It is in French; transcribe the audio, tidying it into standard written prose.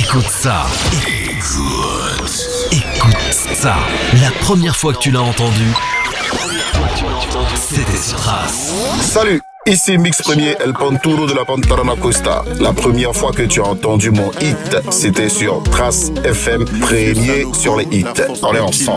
Écoute ça. Écoute ça. La première fois que tu l'as entendu, c'était sur Trace. Salut, ici Mix Premier, El Panturo de la Pantarana Costa. La première fois que tu as entendu mon hit, c'était sur Trace FM, premier sur les hits. On est ensemble.